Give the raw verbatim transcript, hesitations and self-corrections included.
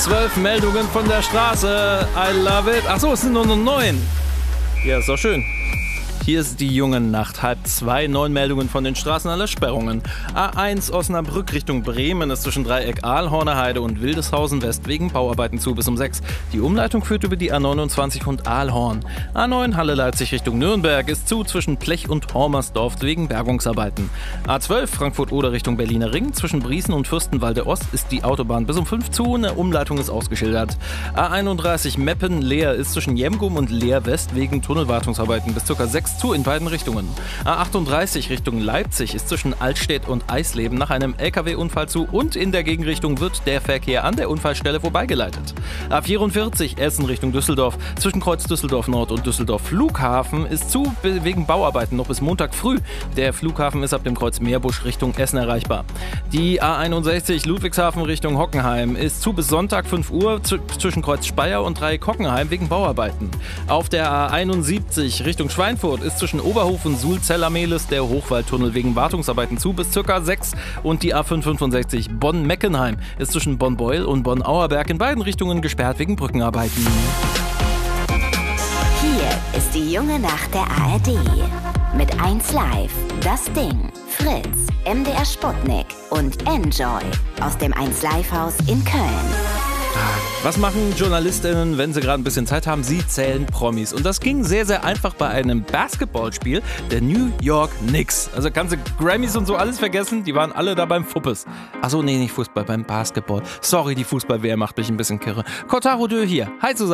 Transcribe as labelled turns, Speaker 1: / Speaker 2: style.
Speaker 1: Zwölf Meldungen von der Straße. I love it. Achso, es sind nur noch neun. Ja, ist doch schön. Hier ist die junge Nacht, halb zwei, neun Meldungen von den Straßen aller Sperrungen. A eins Osnabrück Richtung Bremen ist zwischen Dreieck Aalhorner und Wildeshausen West wegen Bauarbeiten zu bis um sechs. Die Umleitung führt über die A neunundzwanzig und Aalhorn. A neun Halle Leipzig Richtung Nürnberg ist zu zwischen Plech und Hormersdorf wegen Bergungsarbeiten. A zwölf Frankfurt-Oder Richtung Berliner Ring zwischen Briesen und Fürstenwalde Ost ist die Autobahn bis um fünf zu, eine Umleitung ist ausgeschildert. A einunddreißig Meppen-Leer ist zwischen Jemgum und Leer West wegen Tunnelwartungsarbeiten bis ca. sechs zu in beiden Richtungen. A achtunddreißig Richtung Leipzig ist zwischen Altstedt und Eisleben nach einem L K W-Unfall zu und in der Gegenrichtung wird der Verkehr an der Unfallstelle vorbeigeleitet. A vierundvierzig Essen Richtung Düsseldorf zwischen Kreuz Düsseldorf Nord und Düsseldorf Flughafen ist zu wegen Bauarbeiten noch bis Montag früh. Der Flughafen ist ab dem Kreuz Meerbusch Richtung Essen erreichbar. Die A einundsechzig Ludwigshafen Richtung Hockenheim ist zu bis Sonntag fünf Uhr z- zwischen Kreuz Speyer und Dreieck Hockenheim wegen Bauarbeiten. Auf der A einundsiebzig Richtung Schweinfurt ist zwischen Oberhof und Suhl-Zellamelis der Hochwaldtunnel wegen Wartungsarbeiten zu bis ca. sechs und die A fünfhundertfünfundsechzig Bonn-Meckenheim ist zwischen Bonn-Beuel und Bonn-Auerberg in beiden Richtungen gesperrt wegen Brückenarbeiten.
Speaker 2: Hier ist die junge Nacht der A R D. Mit eins Live, Das Ding, Fritz, M D R Sputnik und Enjoy aus dem eins Live Haus in Köln.
Speaker 1: Was machen JournalistInnen, wenn sie gerade ein bisschen Zeit haben? Sie zählen Promis. Und das ging sehr, sehr einfach bei einem Basketballspiel der New York Knicks. Also kannst du Grammys und so alles vergessen, die waren alle da beim Fuppes. Achso, nee, nicht Fußball, beim Basketball. Sorry, die Fußball-W M macht mich ein bisschen kirre. Kotaro Dö hier. Hi zusammen.